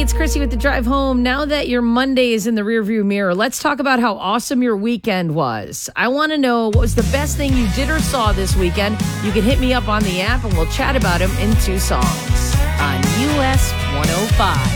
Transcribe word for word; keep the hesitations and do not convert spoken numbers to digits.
it's Chrissy with the drive home. Now that your Monday is in the rearview mirror, let's talk about how awesome your weekend was. I want to know what was the best thing you did or saw this weekend. You can hit me up on the app and we'll chat about them in two songs on U S one oh five.